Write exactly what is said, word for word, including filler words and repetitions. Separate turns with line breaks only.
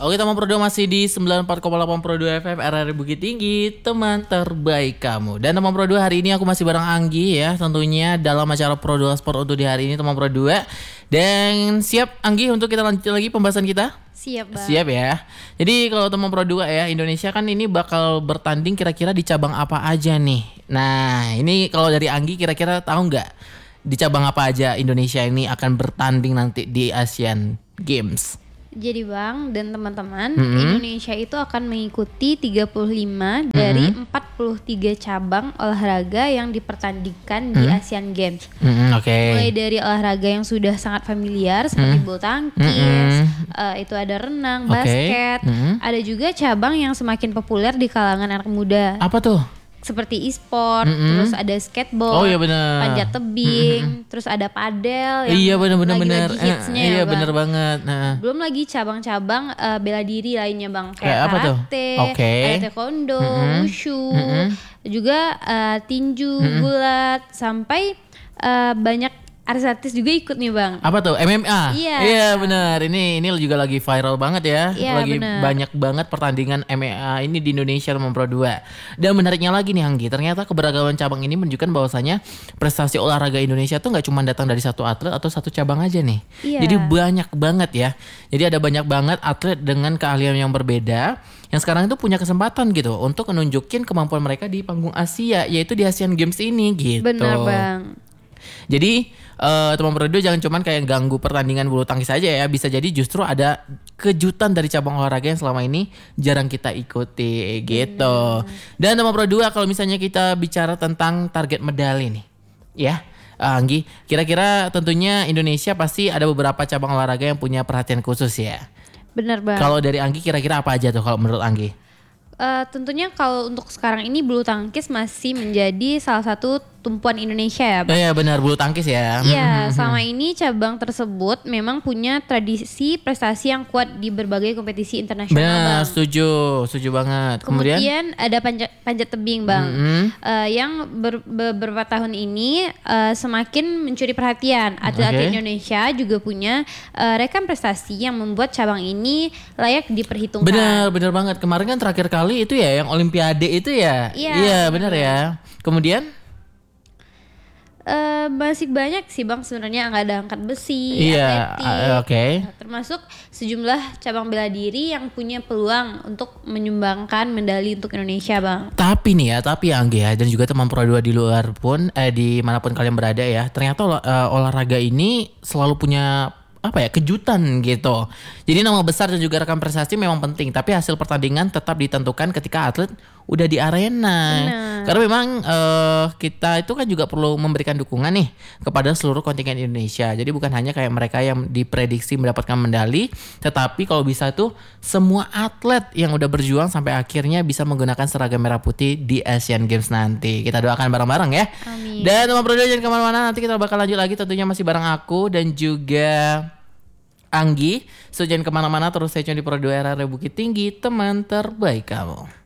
Oke, teman Pro dua masih di sembilan puluh empat koma delapan Pro dua F M R R Bukit Tinggi, teman terbaik kamu. Dan teman Pro dua hari ini aku masih bareng Anggi ya, tentunya dalam acara Pro dua Sport untuk di hari ini teman Pro dua. Dan siap Anggi untuk kita lanjut lagi pembahasan kita?
Siap, Bang.
Siap ya. Jadi kalau teman Pro dua ya, Indonesia kan ini bakal bertanding kira-kira di cabang apa aja nih. Nah, ini kalau dari Anggi kira-kira tahu nggak di cabang apa aja Indonesia ini akan bertanding nanti di Asian Games?
Jadi Bang dan teman-teman,
Mm-hmm.
Indonesia itu akan mengikuti tiga puluh lima dari
Mm-hmm.
empat puluh tiga cabang olahraga yang dipertandingkan di
Mm-hmm.
Asian Games.
Mm-hmm, Oke. Okay.
Mulai dari olahraga yang sudah sangat familiar seperti
Mm-hmm.
bulu tangkis,
Mm-hmm.
uh, itu ada renang,
Okay.
basket.
Mm-hmm.
Ada juga cabang yang semakin populer di kalangan anak muda.
Apa tuh?
Seperti e-sport,
Mm-hmm.
terus ada skateboard,
Oh iya benar.
panjat tebing,
Mm-hmm.
terus ada padel yang
Iya benar-benar benar.
lagi-lagi hitsnya
Eh, iya
ya, Bang.
benar banget. Nah.
Belum lagi cabang-cabang uh, bela diri lainnya Bang, kayak,
Kayak apa tuh?
karate,
Oke.
ada taekwondo,
Mm-mm.
wushu,
Mm-mm.
juga uh, tinju,
Mm-mm.
gulat, sampai uh, banyak artis-artis juga ikut nih Bang.
Apa tuh? M M A?
Iya.
Iya benar. Ini ini juga lagi viral banget ya.
Iya,
lagi
benar.
banyak banget pertandingan M M A ini di Indonesia teman Pro dua. Dan menariknya lagi nih Anggi, ternyata keberagaman cabang ini menunjukkan bahwasanya prestasi olahraga Indonesia tuh nggak cuma datang dari satu atlet atau satu cabang aja nih.
Iya.
Jadi banyak banget ya. Jadi ada banyak banget atlet dengan keahlian yang berbeda yang sekarang itu punya kesempatan gitu untuk menunjukin kemampuan mereka di panggung Asia, yaitu di Asian Games ini gitu.
Benar Bang.
Jadi uh, teman Pro dua jangan cuman kayak ganggu pertandingan bulu tangkis aja ya. Bisa jadi justru ada kejutan dari cabang olahraga yang selama ini jarang kita ikuti gitu. Dan teman Pro dua kalau misalnya kita bicara tentang target medali nih. Ya, uh, Anggi, kira-kira tentunya Indonesia pasti ada beberapa cabang olahraga yang punya perhatian khusus ya.
Benar Bang.
Kalau dari Anggi kira-kira apa aja tuh kalau menurut Anggi?
Uh, tentunya kalau untuk sekarang ini bulu tangkis masih menjadi salah satu tumpuan Indonesia ya Bang.
Oh ya benar, bulu tangkis ya.
Iya, selama ini cabang tersebut memang punya tradisi prestasi yang kuat di berbagai kompetisi internasional
Benar,
Bang.
setuju, setuju banget. Kemudian,
Kemudian ada panjat, panjat tebing Bang,
Mm-hmm.
uh, yang ber, beberapa tahun ini uh, semakin mencuri perhatian. Atlet-atlet
Oke.
Indonesia juga punya uh, rekam prestasi yang membuat cabang ini layak diperhitungkan.
benar, benar banget. Kemarin kan terakhir kali itu ya yang Olimpiade itu ya.
Iya,
Iya benar ya. Kemudian,
Uh, masih banyak sih Bang sebenarnya, nggak ada angkat besi,
iya,
atletik,
uh, oke.
Nah, termasuk sejumlah cabang bela diri yang punya peluang untuk menyumbangkan medali untuk Indonesia Bang.
Tapi nih ya, tapi ya Anggi ya, dan juga teman Pro dua di luar pun, eh di manapun kalian berada ya, ternyata olah- eh, olahraga ini selalu punya apa ya kejutan gitu. Jadi nama besar dan juga rekam prestasi memang penting, tapi hasil pertandingan tetap ditentukan ketika atlet udah di arena.
Benar.
Karena memang eh, kita itu kan juga perlu memberikan dukungan nih kepada seluruh kontingen Indonesia. Jadi bukan hanya kayak mereka yang diprediksi mendapatkan medali, tetapi kalau bisa tuh semua atlet yang udah berjuang sampai akhirnya bisa menggunakan seragam merah putih di Asian Games nanti. Kita doakan bareng-bareng ya.
Amin.
Dan teman Pro dua jangan kemana-mana, nanti kita bakal lanjut lagi tentunya masih bareng aku dan juga Anggi. So jangan kemana-mana, terus stay tune di Pro dua R R Bukit Tinggi, teman terbaik kamu.